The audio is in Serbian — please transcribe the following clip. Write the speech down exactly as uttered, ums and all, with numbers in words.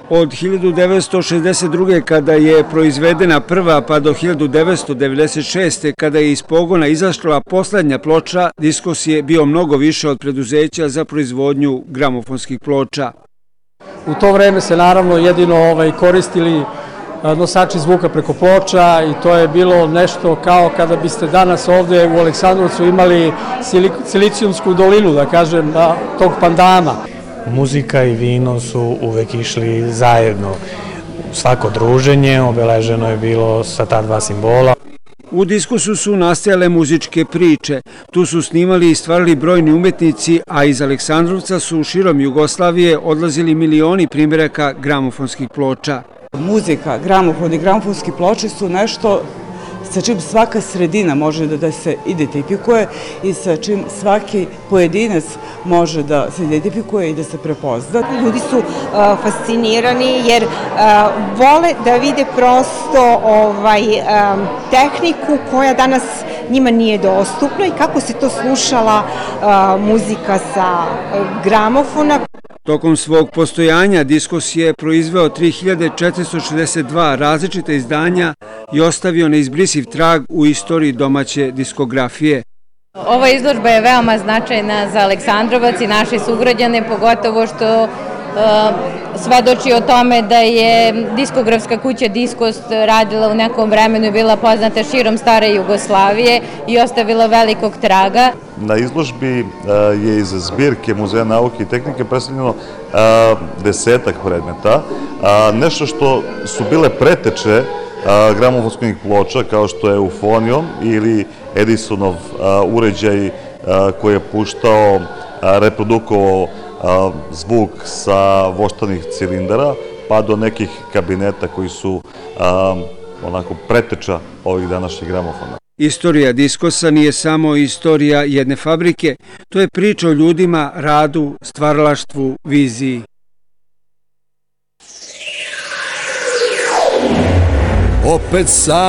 Od hiljadu devetsto šezdeset druge. kada je proizvedena prva pa do hiljadu devetsto devedeset šeste. kada je iz pogona izašla poslednja ploča, Diskos je bio mnogo više od preduzeća za proizvodnju gramofonskih ploča. U to vreme se naravno jedino ovaj, koristili nosači zvuka preko ploča i to je bilo nešto kao kada biste danas ovde u Aleksandrovcu imali silicijumsku dolinu, da kažem, tog pandama. Muzika i vino su uvek išli zajedno. Svako druženje obeleženo je bilo sa ta dva simbola. U Diskosu su nastajale muzičke priče. Tu su snimali i stvarali brojni umetnici, a iz Aleksandrovca su širom Jugoslavije odlazili milioni primjeraka gramofonskih ploča. Muzika, gramofon i gramofonski ploče su nešto sa čim svaka sredina može da se identifikuje i sa čim svaki pojedinac može da se identifikuje i da se prepozna. Ljudi su fascinirani jer vole da vide prosto tehniku koja danas njima nije dostupna i kako se to slušala muzika sa gramofona. Tokom svog postojanja Diskos je proizveo tri hiljade četiristo šezdeset dva različita izdanja i ostavio neizbrisiv trag u istoriji domaće diskografije. Ova izložba je veoma značajna za Aleksandrovac i naše sugrađane, pogotovo što svedoči o tome da je diskografska kuća Diskos radila u nekom vremenu i bila poznata širom stare Jugoslavije i ostavila velikog traga. Na izložbi je iz zbirke Muzeja nauke i tehnike predstavljeno desetak predmeta. Nešto što su bile preteče gramofonskih ploča, kao što je Eufonijom ili Edisonov uređaj koji je puštao, reprodukovao zvuk sa voštanih cilindara, pa do nekih kabineta koji su onako preteča ovih današnjih gramofona. Istorija Diskosa nije samo istorija jedne fabrike, to je priča o ljudima, radu, stvaralaštvu, viziji. Opet sa